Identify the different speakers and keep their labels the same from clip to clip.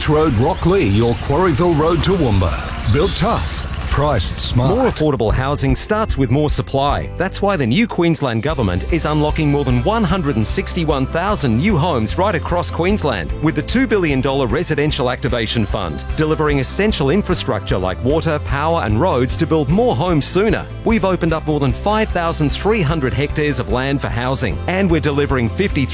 Speaker 1: Beach Road, Rocklea or Quarryville Road, Toowoomba. Built tough. Priced smart.
Speaker 2: More affordable housing starts with more supply. That's why the new Queensland Government is unlocking more than 161,000 new homes right across Queensland with the $2 billion Residential Activation Fund, delivering essential infrastructure like water, power and roads to build more homes sooner. We've opened up more than 5,300 hectares of land for housing, and we're delivering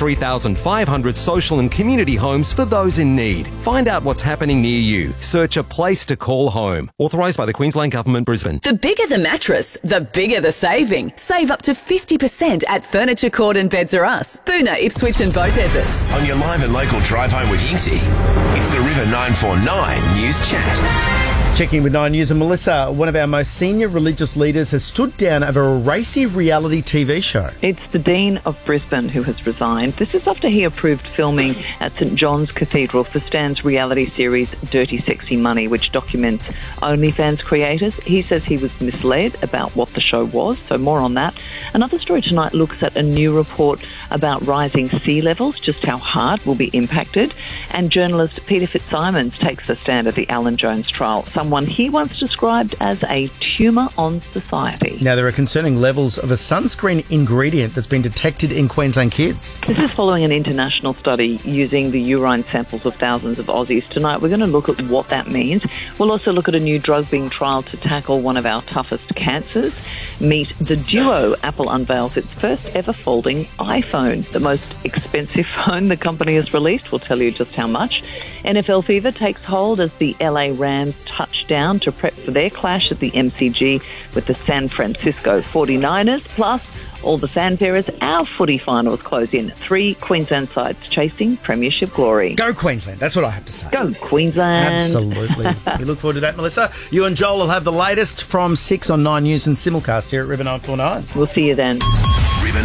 Speaker 2: 53,500 social and community homes for those in need. Find out what's happening near you. Search a place to call home. Authorised by the Queensland Government, Brisbane.
Speaker 3: The bigger the mattress, the bigger the saving. Save up to 50% at Furniture Court and Beds R Us, Boonah, Ipswich and Beaudesert.
Speaker 4: On your live and local drive home with Yinksy, it's the River 949 News Chat.
Speaker 5: Checking with 9 News, and Melissa, one of our most senior religious leaders, has stood down over a racy reality TV show.
Speaker 6: It's the Dean of Brisbane who has resigned. This is after he approved filming at St John's Cathedral for Stan's reality series Dirty Sexy Money, which documents OnlyFans creators. He says he was misled about what the show was, so more on that. Another story tonight looks at a new report about rising sea levels, just how hard will be impacted. And journalist Peter Fitzsimons takes a stand at the Alan Jones trial, someone he once described as a tumour on society.
Speaker 5: Now, there are concerning levels of a sunscreen ingredient that's been detected in Queensland kids.
Speaker 6: This is following an international study using the urine samples of thousands of Aussies. Tonight, we're going to look at what that means. We'll also look at a new drug being trialled to tackle one of our toughest cancers. Meet the Duo. Apple unveils its first ever folding iPhone, the most expensive phone the company has released. We'll tell you just how much. NFL fever takes hold as the LA Rams touch down to prep for their clash at the MCG with the San Francisco 49ers. Plus, all the fanfare as our footy finals close in. 3 Queensland sides chasing premiership glory.
Speaker 5: Go Queensland, that's what I have to say.
Speaker 6: Go Queensland.
Speaker 5: Absolutely. We look forward to that, Melissa. You and Joel will have the latest from 6 on 9 News and simulcast here at River 949.
Speaker 6: We'll see you then.
Speaker 4: River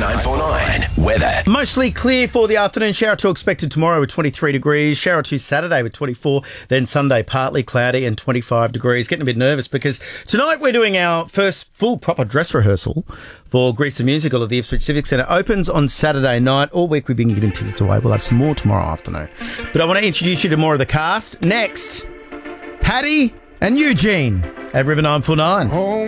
Speaker 4: 949 weather.
Speaker 5: Mostly clear for the afternoon. Shower 2 expected tomorrow with 23 degrees. Shower 2 Saturday with 24. Then Sunday partly cloudy and 25 degrees. Getting a bit nervous because tonight we're doing our first full proper dress rehearsal for Grease the Musical at the Ipswich Civic Centre. Opens on Saturday night. All week we've been giving tickets away. We'll have some more tomorrow afternoon. But I want to introduce you to more of the cast. Next, Paddy and Eugene at River 949.